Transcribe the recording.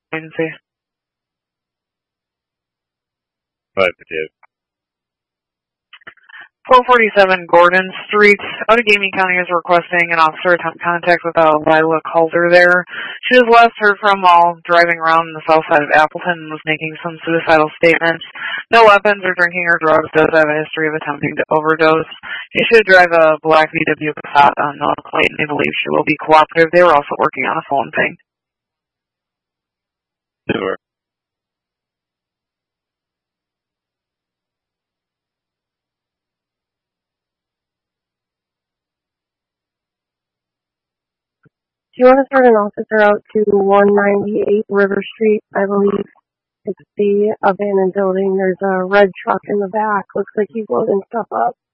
agency. 552. 447 Gordon Street. Outagamie County is requesting an officer attempt contact with Lila Calder there. She was last heard from while driving around the south side of Appleton and was making some suicidal statements. No weapons or drinking or drugs. Does have a history of attempting to overdose. She should drive a black VW Passat on the plate, and they believe she will be cooperative. They were also working on a phone thing. Newer. Do you want to start an officer out to 198 River Street? I believe it's the abandoned building. There's a red truck in the back. Looks like he's loading stuff up.